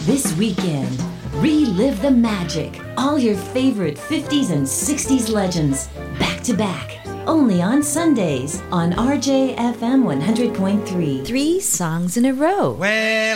This weekend, relive the magic. All your favorite 50s and 60s legends, back to back. Only on Sundays on RJFM 100.3. 3 songs in a row. Well,